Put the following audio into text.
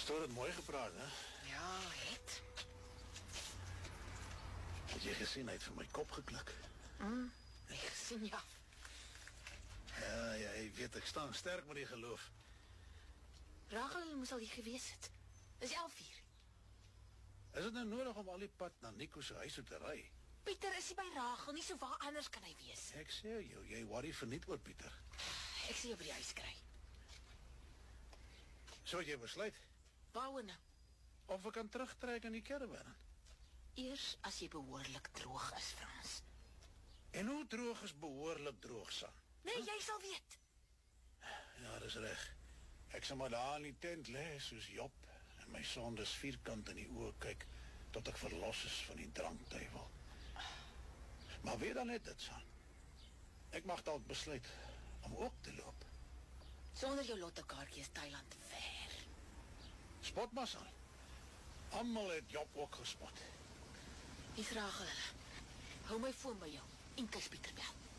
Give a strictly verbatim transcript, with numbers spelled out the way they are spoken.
Pastoor het mooi gepraat, hè? Ja, het. Het jy gesien, hy het vir my kop geklik. Mm, ek gesien, ja. Ja, ja, jy weet, ek staan sterk met die geloof. Rachel moes al hier gewees het. Dis elf uur. Is het nou nodig om al die pad na Nico se huis toe te ry? Pieter is nie by Rachel, nie so waar anders kan hy wees. Ek sê jou, jy worry verniet oor Pieter. Ek sê jou by die huis kry. So het jy besluit? Wou nou. Of ek kan terugtrek in die caravan? Eers as jy behoorlik droog is, Frans. En hoe droog is behoorlik droog, San? Nee, huh? Jy sal weet. Ja, dis reg. Ek sal maar daar in die tent lê soos Job en my sondes vierkant in die oë kyk tot ek verlos is van die drankduiwel. Maar weet dan net dit, San. Ek mag dalk besluit om ook te loop. Sonder jou lottokaartjie is Thailand ver. Spot maar, San. Almal het Job ook gespot. Dis Rachel hulle. Hou my foon by jou en kus Pieter bel.